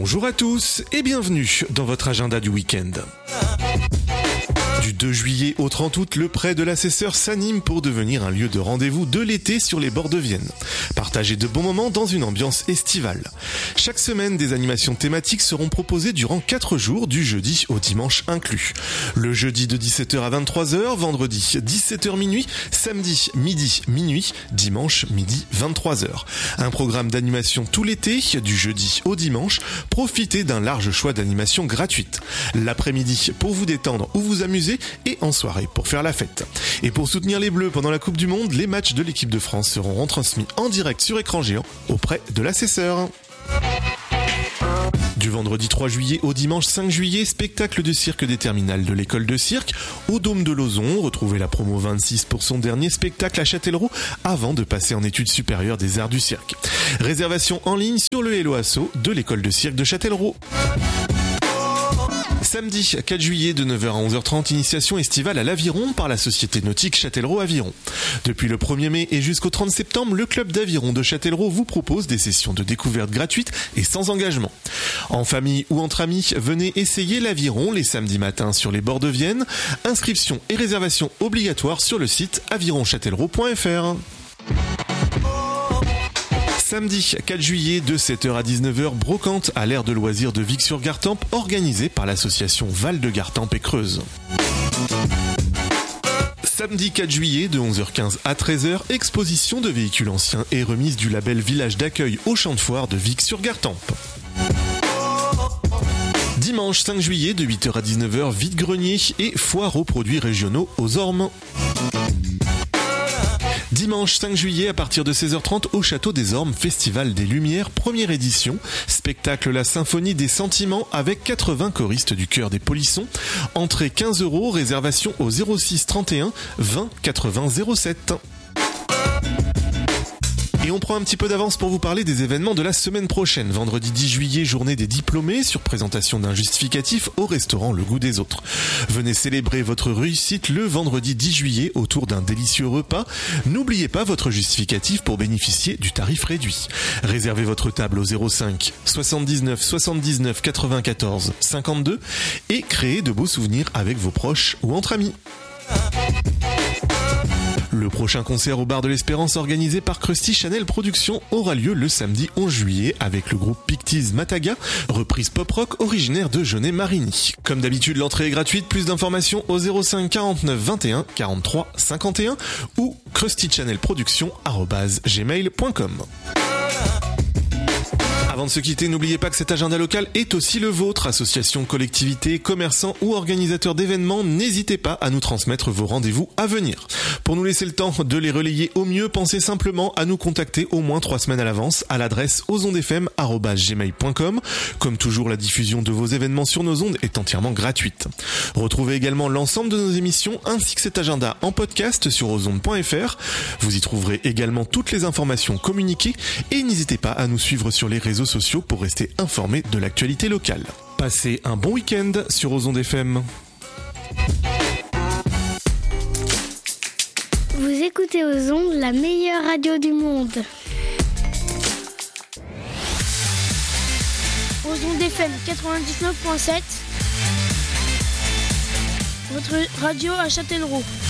Bonjour à tous et bienvenue dans votre agenda du week-end. Du 2 juillet au 30 août, le Pré de l'Assesseur s'anime pour devenir un lieu de rendez-vous de l'été sur les bords de Vienne. Partagez de bons moments dans une ambiance estivale. Chaque semaine, des animations thématiques seront proposées durant 4 jours, du jeudi au dimanche inclus. Le jeudi de 17h à 23h, vendredi 17h minuit, samedi midi minuit, dimanche midi 23h. Un programme d'animation tout l'été, du jeudi au dimanche. Profitez d'un large choix d'animations gratuites. L'après-midi pour vous détendre ou vous amuser, et en soirée pour faire la fête. Et pour soutenir les Bleus pendant la Coupe du Monde, les matchs de l'équipe de France seront retransmis en direct sur écran géant auprès de l'Assesseur. Du vendredi 3 juillet au dimanche 5 juillet, spectacle de cirque des terminales de l'école de cirque. Au Dôme de Lauzon, retrouvez la promo 26 pour son dernier spectacle à Châtellerault avant de passer en études supérieures des arts du cirque. Réservation en ligne sur le Hello Asso de l'école de cirque de Châtellerault. Samedi 4 juillet de 9h à 11h30, initiation estivale à l'Aviron par la Société Nautique Châtellerault Aviron. Depuis le 1er mai et jusqu'au 30 septembre, le club d'aviron de Châtellerault vous propose des sessions de découverte gratuites et sans engagement. En famille ou entre amis, venez essayer l'aviron les samedis matins sur les bords de Vienne. Inscription et réservation obligatoires sur le site avironchâtellerault.fr. Samedi 4 juillet de 7h à 19h, brocante à l'aire de loisirs de Vic-sur-Gartempe, organisée par l'association Val de Gartempe et Creuse. Samedi 4 juillet de 11h15 à 13h, exposition de véhicules anciens et remise du label Village d'accueil au champ de foire de Vic-sur-Gartempe. Dimanche 5 juillet de 8h à 19h, vide-grenier et foire aux produits régionaux aux Ormes. Dimanche 5 juillet à partir de 16h30 au Château des Ormes, Festival des Lumières, première édition. Spectacle La Symphonie des Sentiments avec 80 choristes du Chœur des Polissons. Entrée 15 €, réservation au 06 31 20 80 07. Et on prend un petit peu d'avance pour vous parler des événements de la semaine prochaine. Vendredi 10 juillet, journée des diplômés, sur présentation d'un justificatif au restaurant Le Goût des Autres. Venez célébrer votre réussite le vendredi 10 juillet autour d'un délicieux repas. N'oubliez pas votre justificatif pour bénéficier du tarif réduit. Réservez votre table au 05 79 79 94 52 et créez de beaux souvenirs avec vos proches ou entre amis. Le prochain concert au Bar de l'Espérance organisé par Krusty Chanel Productions aura lieu le samedi 11 juillet avec le groupe Pictiz Mataga, reprise pop-rock originaire de Jeunet-Marigny. Comme d'habitude, l'entrée est gratuite, plus d'informations au 05 49 21 43 51 ou krustychannelproduction@gmail.com. Avant de se quitter, n'oubliez pas que cet agenda local est aussi le vôtre. Associations, collectivités, commerçants ou organisateurs d'événements, n'hésitez pas à nous transmettre vos rendez-vous à venir. Pour nous laisser le temps de les relayer au mieux, pensez simplement à nous contacter au moins 3 semaines à l'avance à l'adresse osondefm@gmail.com. Comme toujours, la diffusion de vos événements sur nos ondes est entièrement gratuite. Retrouvez également l'ensemble de nos émissions ainsi que cet agenda en podcast sur osonde.fr. Vous y trouverez également toutes les informations communiquées et n'hésitez pas à nous suivre sur les réseaux sociaux pour rester informé de l'actualité locale. Passez un bon week-end sur Ozonde FM. Vous écoutez Ozonde, la meilleure radio du monde. Ozonde FM 99.7, votre radio à Châtellerault.